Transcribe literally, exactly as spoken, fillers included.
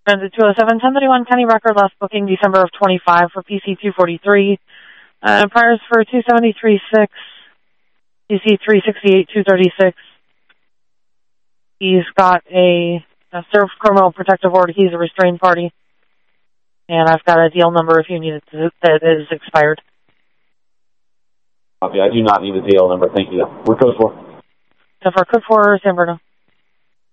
Transit two oh seven, ten thirty-one, County record, last booking December of twenty-five for P C two forty-three. Uh, priors for two seventy-three six, P C three sixty-eight two thirty-six. He's got a, a served criminal protective order. He's a restrained party. And I've got a deal number if you need it to, that is expired. Okay, I do not need a deal number. Thank you. We're code four. So for code four, San Bruno.